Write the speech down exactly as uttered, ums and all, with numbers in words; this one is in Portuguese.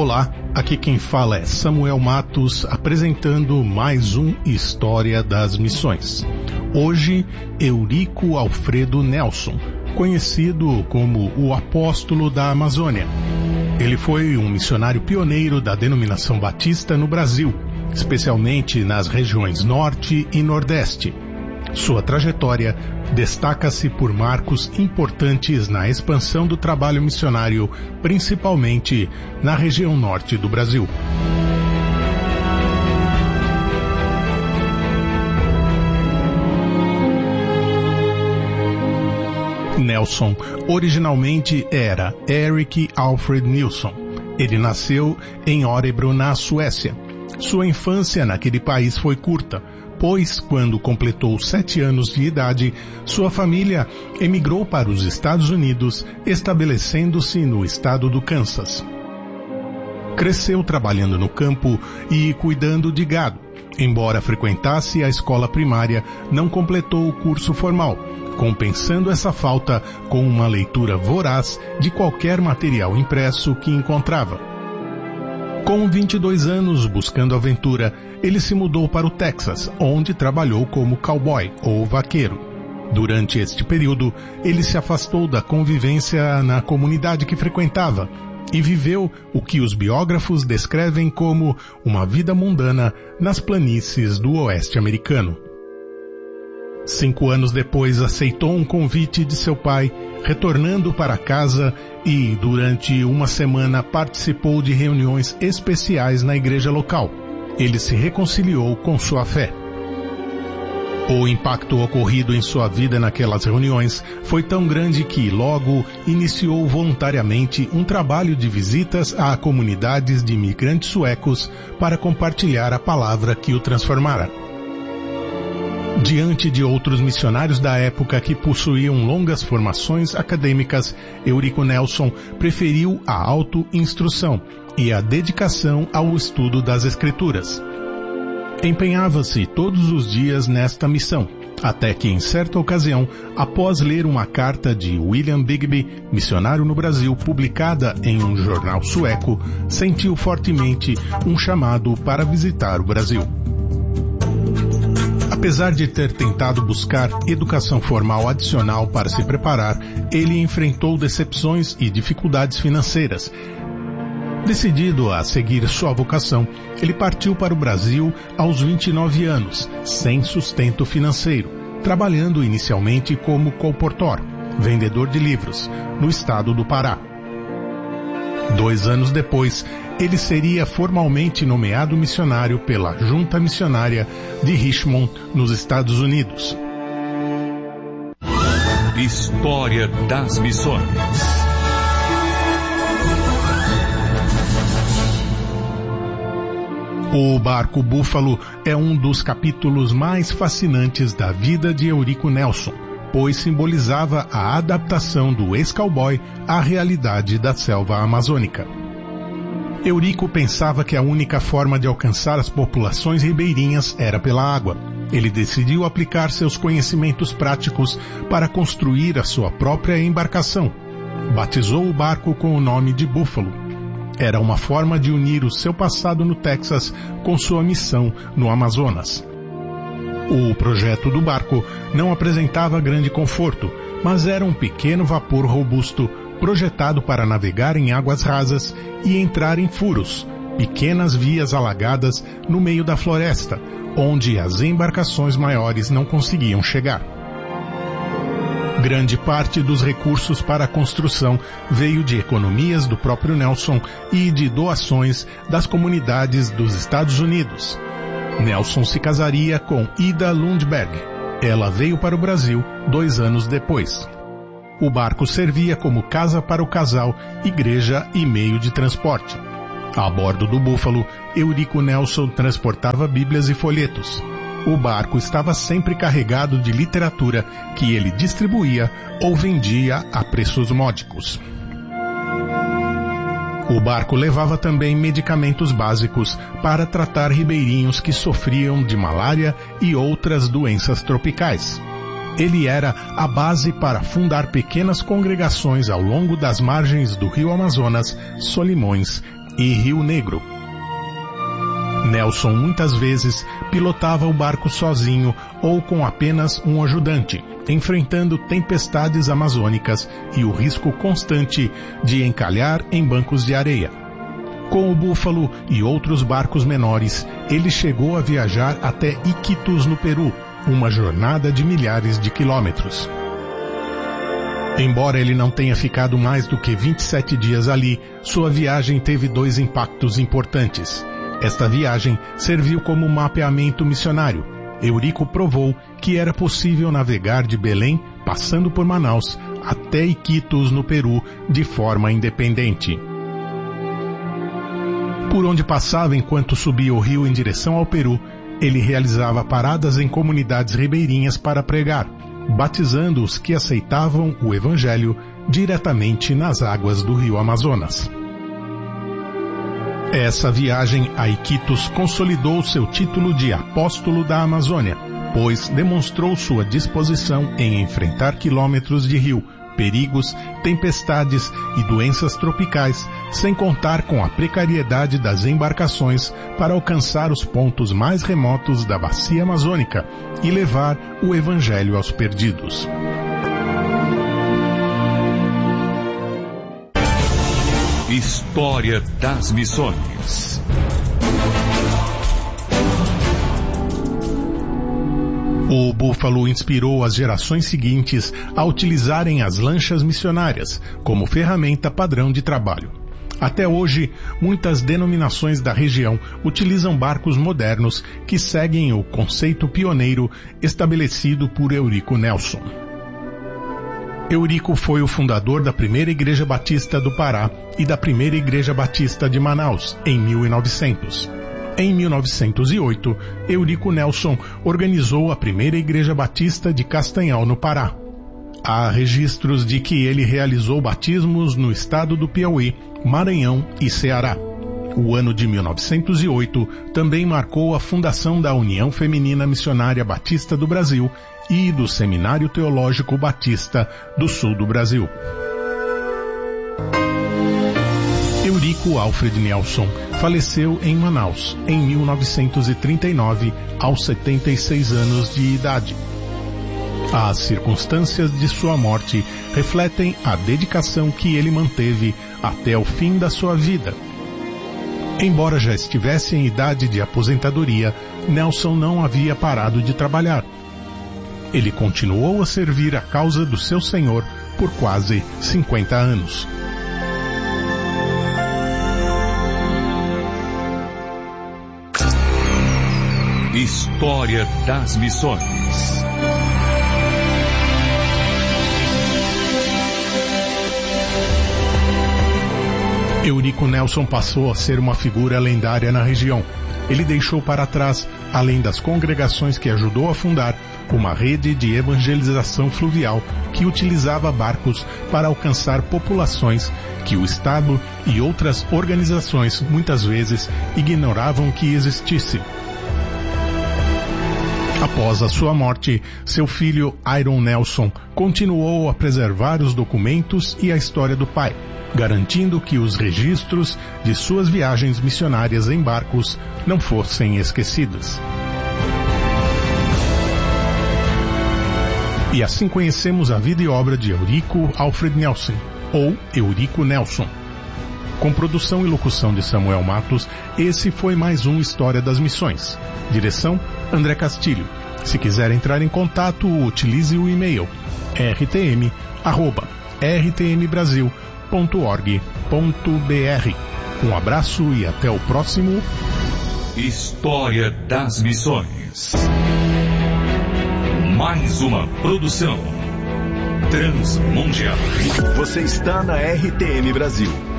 Olá, aqui quem fala é Samuel Matos, apresentando mais um História das Missões. Hoje, Eurico Alfredo Nelson, conhecido como o Apóstolo da Amazônia. Ele foi um missionário pioneiro da denominação batista no Brasil, especialmente nas regiões Norte e Nordeste. Sua trajetória destaca-se por marcos importantes na expansão do trabalho missionário, principalmente na região norte do Brasil. Nelson originalmente era Eric Alfred Nilsson. Ele nasceu em Örebro, na Suécia. Sua infância naquele país foi curta, pois, quando completou sete anos de idade, sua família emigrou para os Estados Unidos, estabelecendo-se no estado do Kansas. Cresceu trabalhando no campo e cuidando de gado. Embora frequentasse a escola primária, não completou o curso formal, compensando essa falta com uma leitura voraz de qualquer material impresso que encontrava. Com vinte e dois anos, buscando aventura, ele se mudou para o Texas, onde trabalhou como cowboy ou vaqueiro. Durante este período, ele se afastou da convivência na comunidade que frequentava e viveu o que os biógrafos descrevem como uma vida mundana nas planícies do oeste americano. Cinco anos depois, aceitou um convite de seu pai, retornando para casa e, durante uma semana, participou de reuniões especiais na igreja local. Ele se reconciliou com sua fé. O impacto ocorrido em sua vida naquelas reuniões foi tão grande que logo iniciou voluntariamente um trabalho de visitas a comunidades de imigrantes suecos para compartilhar a palavra que o transformara. Diante de outros missionários da época que possuíam longas formações acadêmicas, Eurico Nelson preferiu a auto-instrução e a dedicação ao estudo das Escrituras. Empenhava-se todos os dias nesta missão, até que em certa ocasião, após ler uma carta de William Bigby, missionário no Brasil, publicada em um jornal sueco, sentiu fortemente um chamado para visitar o Brasil. Apesar de ter tentado buscar educação formal adicional para se preparar, ele enfrentou decepções e dificuldades financeiras. Decidido a seguir sua vocação, ele partiu para o Brasil aos vinte e nove anos, sem sustento financeiro, trabalhando inicialmente como colportor, vendedor de livros, no estado do Pará. Dois anos depois, ele seria formalmente nomeado missionário pela Junta Missionária de Richmond, nos Estados Unidos. História das Missões. O Barco Búfalo é um dos capítulos mais fascinantes da vida de Eurico Nelson, pois simbolizava a adaptação do ex-cowboy à realidade da selva amazônica. Eurico pensava que a única forma de alcançar as populações ribeirinhas era pela água. Ele decidiu aplicar seus conhecimentos práticos para construir a sua própria embarcação. Batizou o barco com o nome de Búfalo. Era uma forma de unir o seu passado no Texas com sua missão no Amazonas. O projeto do barco não apresentava grande conforto, mas era um pequeno vapor robusto, projetado para navegar em águas rasas e entrar em furos, pequenas vias alagadas no meio da floresta, onde as embarcações maiores não conseguiam chegar. Grande parte dos recursos para a construção veio de economias do próprio Nelson e de doações das comunidades dos Estados Unidos. Nelson se casaria com Ida Lundberg. Ela veio para o Brasil dois anos depois. O barco servia como casa para o casal, igreja e meio de transporte. A bordo do Búfalo, Eurico Nelson transportava bíblias e folhetos. O barco estava sempre carregado de literatura que ele distribuía ou vendia a preços módicos. O barco levava também medicamentos básicos para tratar ribeirinhos que sofriam de malária e outras doenças tropicais. Ele era a base para fundar pequenas congregações ao longo das margens do rio Amazonas, Solimões e Rio Negro. Nelson muitas vezes pilotava o barco sozinho ou com apenas um ajudante, enfrentando tempestades amazônicas e o risco constante de encalhar em bancos de areia. Com o Búfalo e outros barcos menores, ele chegou a viajar até Iquitos, no Peru, uma jornada de milhares de quilômetros. Embora ele não tenha ficado mais do que vinte e sete dias ali, sua viagem teve dois impactos importantes. Esta viagem serviu como mapeamento missionário. Eurico provou que era possível navegar de Belém, passando por Manaus, até Iquitos, no Peru, de forma independente. Por onde passava enquanto subia o rio em direção ao Peru, ele realizava paradas em comunidades ribeirinhas para pregar, batizando os que aceitavam o Evangelho diretamente nas águas do rio Amazonas. Essa viagem a Iquitos consolidou seu título de Apóstolo da Amazônia, pois demonstrou sua disposição em enfrentar quilômetros de rio, perigos, tempestades e doenças tropicais, sem contar com a precariedade das embarcações para alcançar os pontos mais remotos da bacia amazônica e levar o Evangelho aos perdidos. História das Missões. O Búfalo inspirou as gerações seguintes a utilizarem as lanchas missionárias como ferramenta padrão de trabalho. Até hoje, muitas denominações da região utilizam barcos modernos que seguem o conceito pioneiro estabelecido por Eurico Nelson. Eurico foi o fundador da primeira Igreja Batista do Pará e da primeira Igreja Batista de Manaus, em mil e novecentos. Em mil novecentos e oito, Eurico Nelson organizou a primeira Igreja Batista de Castanhal, no Pará. Há registros de que ele realizou batismos no estado do Piauí, Maranhão e Ceará. O ano de mil novecentos e oito também marcou a fundação da União Feminina Missionária Batista do Brasil e do Seminário Teológico Batista do Sul do Brasil. Eurico Alfred Nelson faleceu em Manaus em mil novecentos e trinta e nove, aos setenta e seis anos de idade. As circunstâncias de sua morte refletem a dedicação que ele manteve até o fim da sua vida. Embora já estivesse em idade de aposentadoria, Nelson não havia parado de trabalhar. Ele continuou a servir a causa do seu Senhor por quase cinquenta anos. História das Missões. Eurico Nelson passou a ser uma figura lendária na região. Ele deixou para trás, além das congregações que ajudou a fundar, uma rede de evangelização fluvial que utilizava barcos para alcançar populações que o Estado e outras organizações muitas vezes ignoravam que existissem. Após a sua morte, seu filho Iron Nelson continuou a preservar os documentos e a história do pai, garantindo que os registros de suas viagens missionárias em barcos não fossem esquecidos. E assim conhecemos a vida e obra de Eurico Alfred Nelson, ou Eurico Nelson. Com produção e locução de Samuel Matos, esse foi mais um História das Missões. Direção, André Castilho. Se quiser entrar em contato, utilize o e-mail r t m arroba r t m brasil ponto org ponto b r. Um abraço e até o próximo História das Missões. Mais uma produção Transmundial. Você está na R T M Brasil.